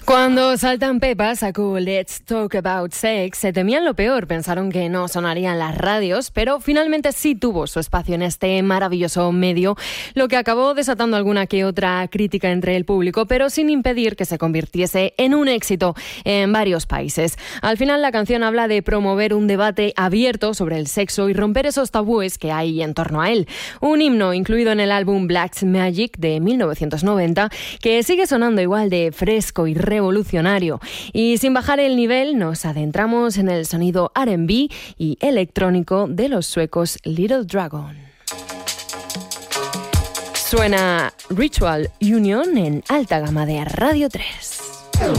Cuando saltan Pepa sacó Let's Talk About Sex, se temían lo peor, pensaron que no sonarían las radios, pero finalmente sí tuvo su espacio en este maravilloso medio, lo que acabó desatando alguna que otra crítica entre el público, pero sin impedir que se convirtiese en un éxito en varios países. Al final la canción habla de promover un debate abierto sobre el sexo y romper esos tabúes que hay en torno a él. Un himno incluido en el álbum Black Magic de 1990 que sigue sonando igual de fresco y revolucionario. Y sin bajar el nivel, nos adentramos en el sonido R&B y electrónico de los suecos Little Dragon. Suena Ritual Union en alta gama de Radio 3.